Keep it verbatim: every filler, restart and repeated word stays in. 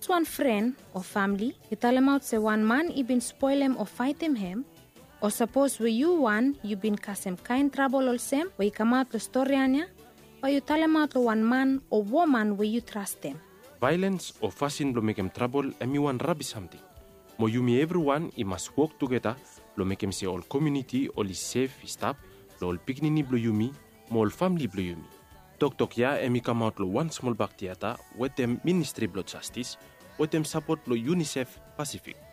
about one friend or family, you tell them out say one man he been spoil him or fight him him. Or suppose we you one, you been cause him kind trouble or same, where you come out the story anya, or you tell him out to one man or woman where you trust them. Violence or fashion lo make him trouble and me one rubbish something. Mo you me everyone, he must work together, lo make him say all community, all is safe, stop, lo all picnini blow you me, mo all family blow you me. Tok tok ya, and me come out lo one small back theater, with them Ministry Blood Justice, with them support lo UNICEF Pacific.